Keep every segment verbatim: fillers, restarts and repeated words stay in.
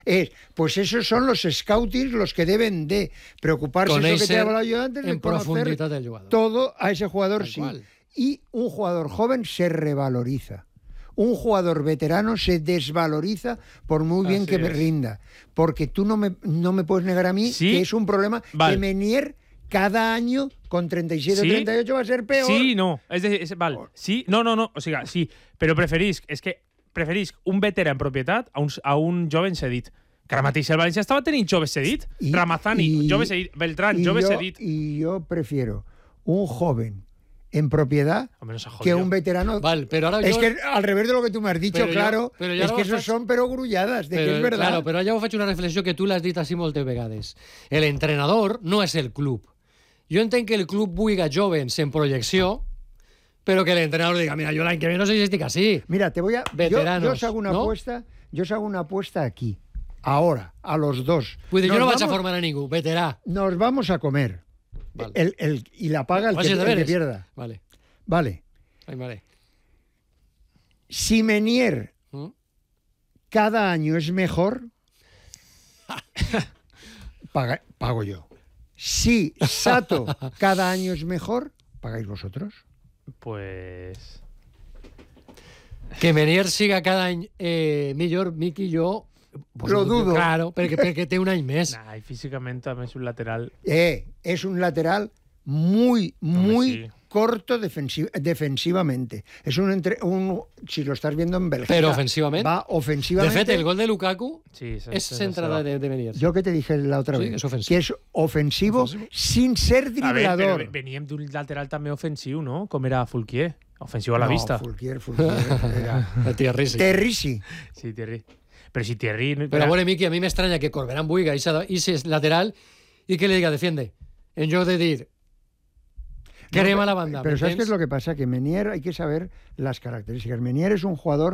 Es, pues esos son los scoutings los que deben de preocuparse, eso que te he hablado yo antes, de conocer todo a ese jugador, sí. Y un jugador joven se revaloriza. Un jugador veterano se desvaloriza por muy bien Así que es. me rinda. Porque tú no me, no me puedes negar a mí ¿Sí? que es un problema vale. que Menier cada año con treinta y siete o ¿Sí? treinta y ocho va a ser peor. Sí, no. Es decir, es, vale. Sí, no, no, no. O sea, sí. Pero preferís, es que preferís un veterà en propietat a un, a un jove cedit. Que ara mateix el València estava tenint jove cedit. I, Ramazani, i, jove cedit. Beltrán, y jove yo, cedit. Y yo prefiero un joven en propiedad Hombre, no que un veterano. Vale, pero ahora es yo... que al revés de lo que tú me has dicho, pero claro, yo, pero es que esos faig... son pero grulladas, de pero, que es verdad. Claro, però ja ho faig una reflexió que tu l'has dit així moltes vegades. El entrenador no és el club. Jo entenc que el club vulga jovens en projecció, pero que el entrenador diga, mira, yo l'any que ve no sé si estic así. Mira, te voy a... Veteranos, yo, yo os hago una ¿no? apuesta, yo os hago una apuesta aquí, ahora, a los dos. Pues yo no vamos, vaig a formar a ningú, veterà. Nos vamos a comer. Vale. El, el, y la paga el que, el que pierda. Vale. Vale. Ay, vale. Si Menier ¿Mm? cada año es mejor, paga, pago yo. Si Sato cada año es mejor, ¿pagáis vosotros? Pues... Que Menier siga cada any eh, millor, Miqui i jo... Pues lo dudo. Claro, perquè, perquè té un any més. Nah, y físicamente también es un lateral... Eh, es un lateral muy, muy... Sí. corto defensiv defensivamente. Es un, entre un... Si lo estás viendo en Bélgica... Pero ofensivamente. Va ofensivamente. De fet, el gol de Lukaku sí, es centrada de, de Menier. Yo que te dije la otra sí, vez, es ofensivo. que es ofensivo, ofensivo sin ser driblador. A ver, pero veníem d'un lateral també ofensiu, no? Com era Fulquier. Ofensivo a la no, vista. Fulquier, Fulquier. Era... Thierry, sí. Terry, sí. Sí, Thierry. Pero si Thierry... Pero bueno, Miki, a mí me extraña que Corberán buiga y ese lateral y que le diga, defiende. En yo de dir... Queremos a la banda. Pero ¿sabes qué es lo que pasa? Que Menier, hay que saber las características. Menier es un jugador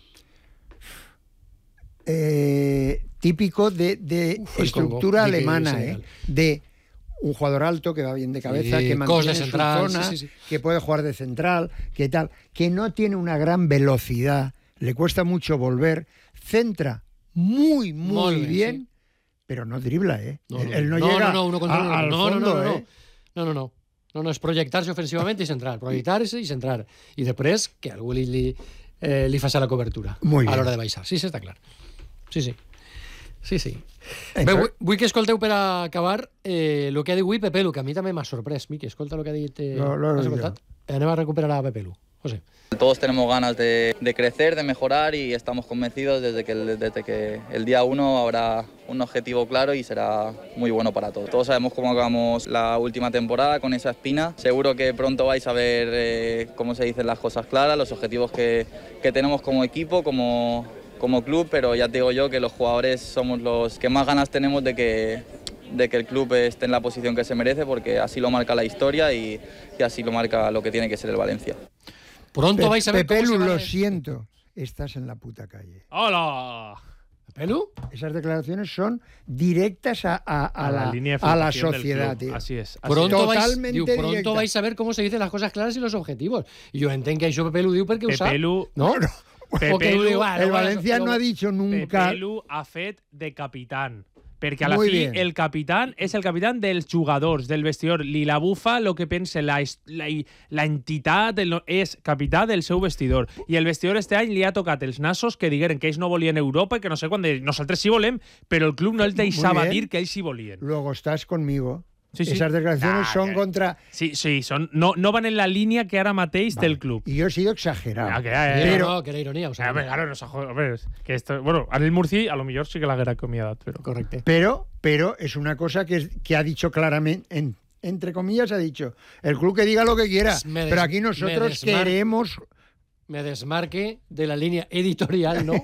eh, típico de, de Uf, estructura Congo, alemana, eh, de un jugador alto que va bien de cabeza, sí, que mantiene su central, zona, sí, sí, sí. que puede jugar de central, que tal, que no tiene una gran velocidad, le cuesta mucho volver, centra muy, muy, muy bien, bien sí. pero no dribla, ¿eh? No, él, él no, no llega no, no, uno contra uno. al no, fondo, no, no, no, ¿eh? No, no, no. No, no, és projectar-se ofensivament i centrar. Projectar-se i centrar. I després que algú li, li, eh, li faci la cobertura a l'hora de baixar. Sí, sí, està clar. Sí, sí. Sí, sí. Bé, vull, vull que escolteu per acabar eh, el que ha dit avui Pepe Lu, que a mi també m'ha sorprès. Miqui, escolta el que ha dit... Eh, lo, lo, ¿has escoltat? Eh, anem a recuperar a Pepe Lu. José. Todos tenemos ganas de, de crecer, de mejorar y estamos convencidos desde que, el, desde que el día uno habrá un objetivo claro y será muy bueno para todos. Todos sabemos cómo acabamos la última temporada con esa espina. Seguro que pronto vais a ver eh, cómo se dicen las cosas claras, los objetivos que, que tenemos como equipo, como, como club, pero ya te digo yo que los jugadores somos los que más ganas tenemos de que, de que el club esté en la posición que se merece, porque así lo marca la historia y, y así lo marca lo que tiene que ser el Valencia. Pronto Pe vais a ver Pepe cómo Lu, se va lo a... siento, estás en la puta calle. ¡Hola! ¿Pelu? Esas declaraciones son directas a, a, a, a, la, la, línea de a la sociedad, tío. Así es. Así pronto, es. Vais, Totalmente diu, pronto vais a ver cómo se dicen las cosas claras y los objetivos. Y yo entenc que això Pepe Lu diu perquè ho sap. Pepe Lu... No? no. Pepe Lu, diu, ah, el no, Valencia no, no ha dicho nunca... Pepe Lu ha fet de capitán. Perquè a la Muy fi bien. el capitán és el capitán dels jugadors, del vestidor. Li la bufa el que pensa la, la, la entitat, el, és capità del seu vestidor. I el vestidor este any li ha tocat els nassos que digueren que ells no volien Europa i que no sé quan de, nosaltres sí volem, però el club no els deixava dir que ells sí volien. Luego estás conmigo. Sí, sí. Esas declaraciones ah, son que... contra... Sí, sí, son, no, no van en la línea que ara mateix vale. del club. Y yo he sido exagerado. Ah, que, eh, pero no, no, que era ironía. O sea, a ver, claro, nos, a ver, que esto, bueno, Anel Murci a lo mejor sí que la haguera comiadat, pero... Correcto. Pero, pero es una cosa que, es, que ha dicho claramente, en, entre comillas, ha dicho, el club que diga lo que quiera, des, pero aquí nosotros queremos... Me desmarque de la línea editorial, ¿no?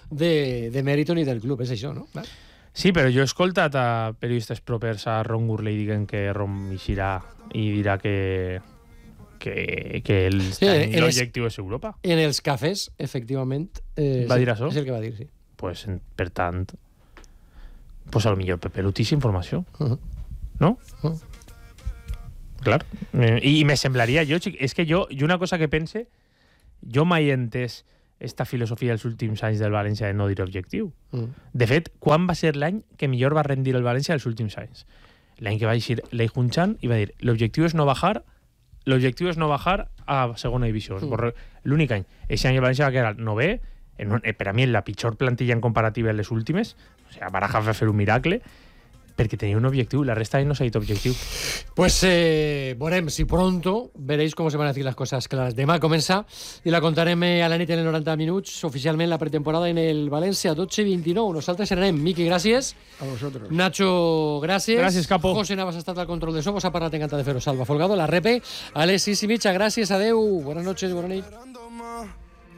de, de mérito ni del club, és això, no? Clar. Sí, però jo he escoltat a periodistes propers a Ron Gurley diguen que Ron eixirà i dirà que, que, que el, sí, l'objectiu és Europa. En els cafès, efectivament, eh, va dir això? És el que va dir, sí. Pues, per tant, pues a lo millor Pepe Lu tix informació. Uh -huh. No? Uh -huh. Clar. I, i me semblaria, jo, és que jo, jo una cosa que pense, jo mai he entès esta filosofia dels últims anys del València de no dir objectiu. Mm. De fet, quan va ser l'any que millor va rendir el València dels últims anys? L'any que va eixir Lei Junchan i va dir l'objectiu és no bajar l'objectiu és no bajar a segona divisió. Mm. L'únic any. Eixe any el València va quedar novè, en un, per a mi la pitjor plantilla en comparativa en les últimes, o sea, Barajas va fer un miracle, perquè tenia un objectiu, la resta no s'ha dit objectiu. Pues eh, veurem si pronto veréis cómo se van a decir las cosas claras. Demà comença i la contarem a la nit en el noranta minuts, oficialment la pretemporada en el València dotze vint-i-nou. Nosaltres serem. Miqui, gràcies. A vosotros. Nacho, gràcies. Gràcies, Capo. José Navas ha estat al control de so, vos ha parlat encantat de fer-ho. Salva Folgado, la repe. Alexis i Mitja, gràcies, adeu. Buenas noches, buena nit.